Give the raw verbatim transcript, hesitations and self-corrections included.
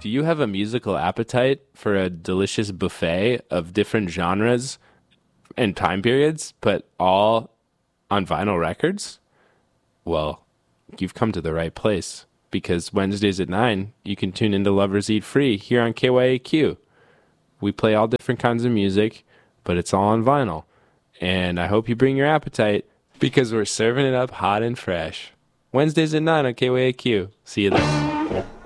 Do you have a musical appetite for a delicious buffet of different genres and time periods, but all on vinyl records? Well, you've come to the right place because Wednesdays at nine, you can tune into Lovers Eat Free here on K Y A Q. We play all different kinds of music, but it's all on vinyl. And I hope you bring your appetite because we're serving it up hot and fresh. Wednesdays at nine on K Y A Q. See you then.